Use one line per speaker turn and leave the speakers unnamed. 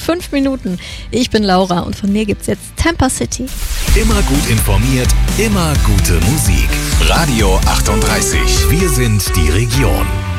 5 Minuten. Ich bin Laura und von mir gibt's jetzt Tampa City.
Immer gut informiert, immer gute Musik. Radio 38. Wir sind die Region.